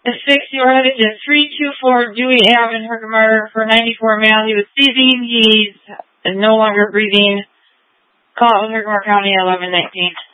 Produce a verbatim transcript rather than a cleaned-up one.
The six, you are headed to three two four Dewey Ave in Herkimer for ninety-four male. He was seizing. He's no longer breathing. Call Herkimer County eleven nineteen.